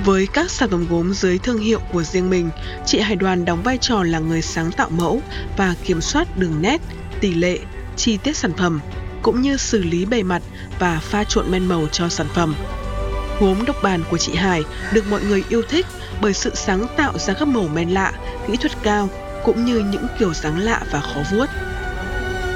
Với các sản phẩm gốm dưới thương hiệu của riêng mình, chị Hải Đoàn đóng vai trò là người sáng tạo mẫu và kiểm soát đường nét, tỷ lệ, chi tiết sản phẩm, cũng như xử lý bề mặt và pha trộn men màu cho sản phẩm. Gốm độc bản của chị Hải được mọi người yêu thích bởi sự sáng tạo ra các màu men lạ, kỹ thuật cao, cũng như những kiểu dáng lạ và khó vuốt.